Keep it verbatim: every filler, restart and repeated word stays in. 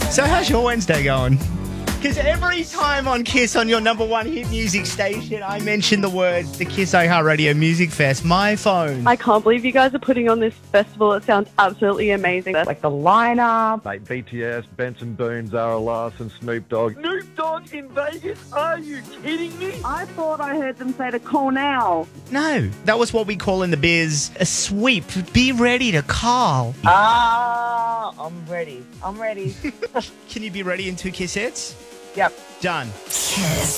So how's your Wednesday going? Because every time on Kiss, on your number one hit music station, I mention the words the Kiss iHeartRadio Music Fest, my phone. I can't believe you guys are putting on this festival. It sounds absolutely amazing. Like the lineup. Mate, B T S, Benson Boone, Zara Larson, Snoop Dogg. Snoop Dogg in Vegas? Are you kidding me? I thought I heard them say to call now. No, that was what we call in the biz a sweep. Be ready to call. Ah, I'm ready. I'm ready. Can you be ready in two Kiss hits? Yep. Done. Kiss.